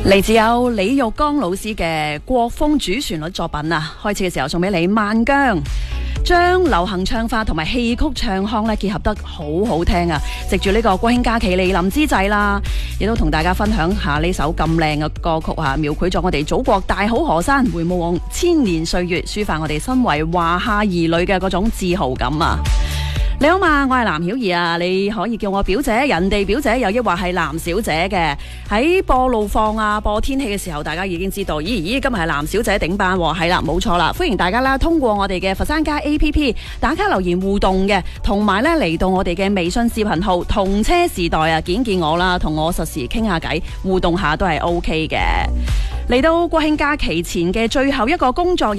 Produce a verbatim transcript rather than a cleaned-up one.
嚟自有李玉剛老師嘅國風主旋律作品啊，開始嘅時候送俾你萬姜，將流行唱法同埋戲曲唱腔咧結合得好好聽啊！藉住呢個國慶假期嚟臨之際啦，亦都同大家分享下呢首咁靚嘅歌曲啊，描繪咗我哋祖國大好河山，回望往千年歲月，抒發我哋身為華夏兒女嘅嗰種自豪感啊！你好嘛，我係藍曉儀啊，你可以叫我表姐，人哋表姐又抑或係藍小姐嘅。喺播路況啊，播天氣嘅時候，大家已經知道，咦咦，今日係藍小姐頂班喎，係啦，冇錯啦，歡迎大家啦，通過我哋嘅佛山街 A P P 打卡留言互動嘅，同埋咧嚟到我哋嘅微信視頻號同車時代啊，見見我啦，同我實時傾下偈，互動下都係 O K 嘅。嚟到國慶假期前嘅最後一個工作日